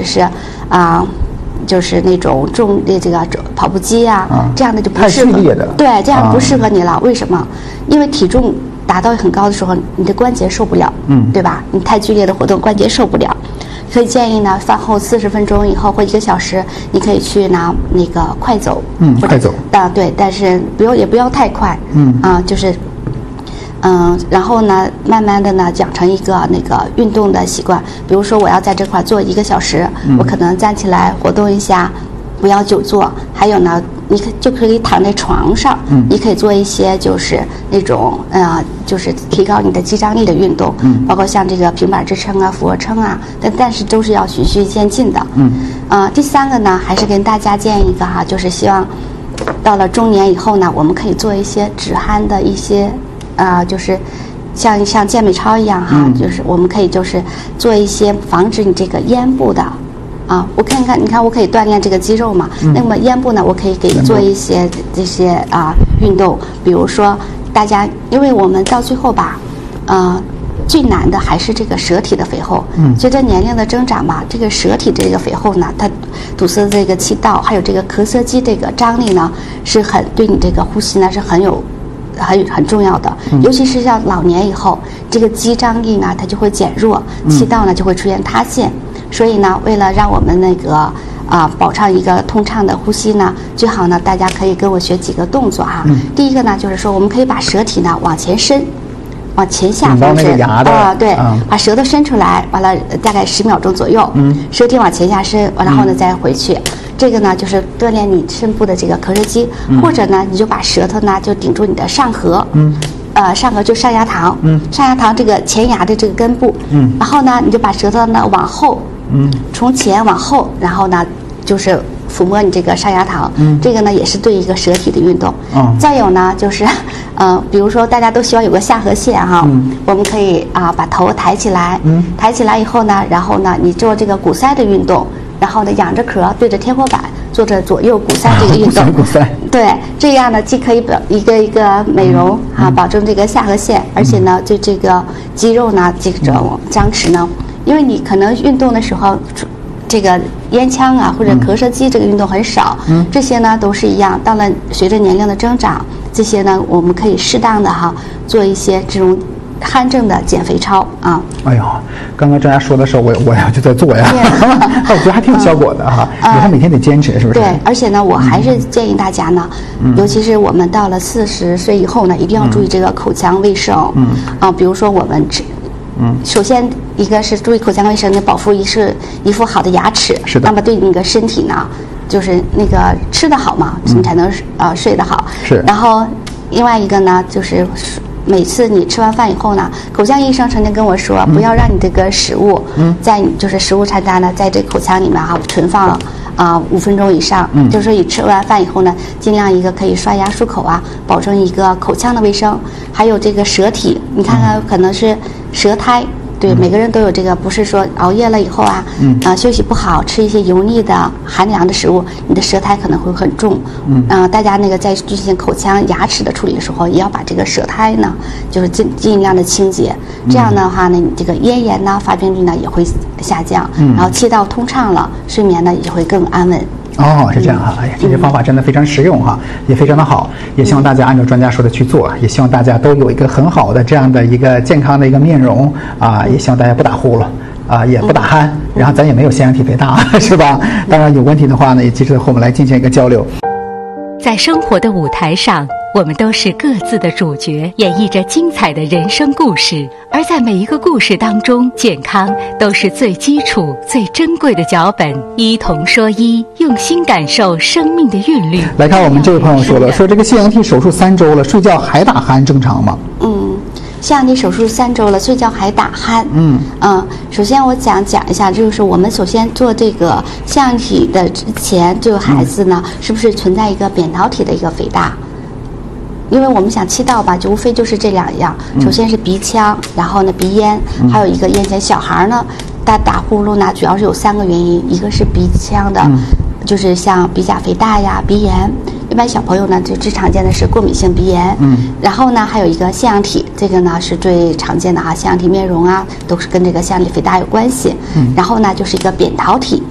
者是就是那种重的这个跑步机这样的就不适合。 太剧烈的。 对，这样不适合你了。为什么？因为体重达到很高的时候，你的关节受不了，对吧？你太剧烈的活动，关节受不了。可以建议呢，饭后40分钟以后或1个小时，你可以去拿那个快走， 快走。 对，但是也不要太快，就是。然后呢，慢慢的呢，养成一个那个运动的习惯。比如说，我要在这块坐1个小时，我可能站起来活动一下，不要久坐。还有呢，你就可以躺在床上，你可以做一些就是那种就是提高你的肌张力的运动，包括像这个平板支撑俯卧撑但是都是要循序渐进的。第3个呢，还是跟大家建议一个就是希望到了中年以后呢，我们可以做一些止鼾的一些。就是像健美操一样就是我们可以就是做一些防止你这个咽部的我你看我可以锻炼这个肌肉嘛，那么咽部呢，我可以给做一些这些运动，比如说大家，因为我们到最后吧，最难的还是这个舌体的肥厚。随着年龄的增长吧，这个舌体这个肥厚呢，它堵塞这个气道，还有这个咳嗽肌这个张力呢，是对你这个呼吸呢是很重要的，尤其是像老年以后，这个肌张力呢它就会减弱，气道呢就会出现塌陷。所以呢，为了让我们那个保障一个通畅的呼吸呢，最好呢大家可以跟我学几个动作第一个呢就是说，我们可以把舌体呢往前伸，往前下方伸对，把舌头伸出来，完了大概10秒钟左右，舌体往前下伸，然后呢再回去。这个呢就是锻炼你肾部的这个咳嗽肌，或者呢你就把舌头呢就顶住你的上颌，上颌就上牙膛，上牙膛这个前牙的这个根部，然后呢你就把舌头呢往后，从前往后，然后呢就是抚摸你这个上牙膛，这个呢也是对一个舌体的运动。再有呢就是比如说大家都希望有个下颌线我们可以把头抬起来，抬起来以后呢，然后呢你做这个鼓腮的运动。然后呢，仰着壳对着天花板，做着左右鼓腮这个运动。 鼓腮。对， 这样呢，既可以一个美容保证这个下颌线，而且呢，对这个肌肉呢这种张弛呢，因为你可能运动的时候，这个咽腔或者咳嗽肌这个运动很少，这些呢都是一样。到了随着年龄的增长，这些呢我们可以适当的做一些这种。鼾症的减肥操哎呦，刚刚专家说的时候，我就在做呀，我觉得还挺有效果的以后每天得坚持，是不是？ 对，而且呢，我还是建议大家呢，尤其是我们到了40岁以后呢，一定要注意这个口腔卫生。比如说我们首先一个是注意口腔卫生，保护一副好的牙齿。 是的。 那么对你的身体呢，就是那个吃得好嘛，你才能睡得好。 是。 然后另外一个呢，就是。每次你吃完饭以后呢，口腔医生曾经跟我说，不要让你这个食物在就是食物残渣呢，在这口腔里面存放5分钟以上。就是说你吃完饭以后呢，尽量一个可以刷牙漱口保证一个口腔的卫生。还有这个舌体，你看看可能是舌苔。对，每个人都有这个，不是说熬夜了以后休息不好，吃一些油腻的、寒凉的食物，你的舌苔可能会很重。大家那个在进行口腔牙齿的处理的时候，也要把这个舌苔呢，就是尽量的清洁。这样的话呢，你这个咽炎发病率呢也会下降，然后气道通畅了，睡眠呢也会更安稳。 是这样哎呀，这些方法真的非常实用也非常的好，也希望大家按照专家说的去做，也希望大家都有一个很好的这样的一个健康的一个面容也希望大家不打呼噜也不打鼾，然后咱也没有腺样体肥大是吧？当然有问题的话呢，也及时和我们来进行一个交流。 在生活的舞台上，我们都是各自的主角，演绎着精彩的人生故事。而在每一个故事当中，健康都是最基础、最珍贵的脚本。一同说一，用心感受生命的韵律。 来看我们这位朋友说了，说这个腺样体手术3周了，睡觉还打鼾正常吗？ 腺样体手术3周了，睡觉还打鼾。首先我讲一下，就是我们首先做这个腺样体的之前，这个孩子呢，是不是存在一个扁桃体的一个肥大？因为我们想气道吧，就无非就是这2样，首先是鼻腔，然后呢鼻咽，还有一个咽腺。小孩呢，打呼噜呢，主要是有3个原因，一个是鼻腔的，就是像鼻甲肥大呀、鼻炎。一般小朋友呢，最常见的是过敏性鼻炎。然后呢，还有一个腺样体，这个呢是最常见的腺样体面容都是跟这个腺样体肥大有关系。然后呢，就是一个扁桃体。